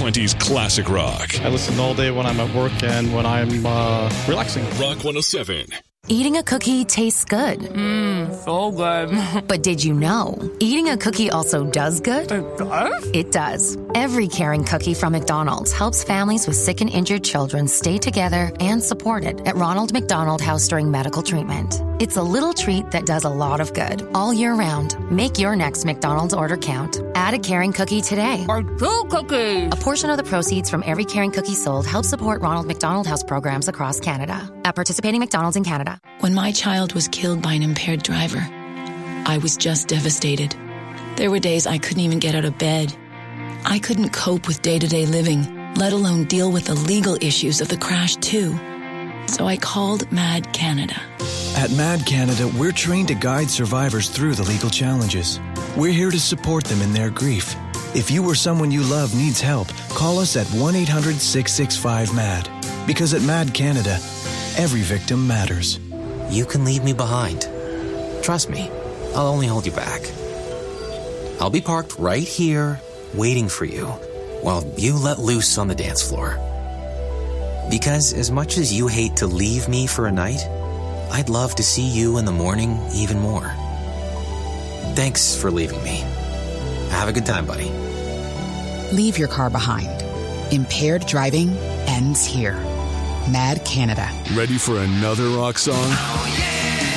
20s classic rock. I listen all day when I'm at work and when I'm relaxing. Rock 107. Eating a cookie tastes good. So good. But did you know, eating a cookie also does good? It does? It does. Every caring cookie from McDonald's helps families with sick and injured children stay together and supported at Ronald McDonald House during medical treatment. It's a little treat that does a lot of good all year round. Make your next McDonald's order count. Add a caring cookie today. Or 2 cookies. A portion of the proceeds from every caring cookie sold helps support Ronald McDonald House programs across Canada. At participating McDonald's in Canada. When my child was killed by an impaired driver, I was just devastated. There were days I couldn't even get out of bed. I couldn't cope with day-to-day living, let alone deal with the legal issues of the crash too. So I called MAD Canada. At MAD Canada, we're trained to guide survivors through the legal challenges. We're here to support them in their grief. If you or someone you love needs help, call us at 1-800-665-MAD. Because at MAD Canada, every victim matters. You can leave me behind. Trust me, I'll only hold you back. I'll be parked right here, waiting for you, while you let loose on the dance floor. Because as much as you hate to leave me for a night, I'd love to see you in the morning even more. Thanks for leaving me. Have a good time, buddy. Leave your car behind. Impaired driving ends here. MAD Canada. Ready for another rock song? Oh, yeah.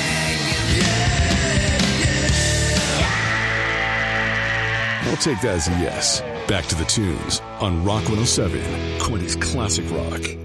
I'll take that as a yes. Back to the tunes on Rock 107, 20s classic rock.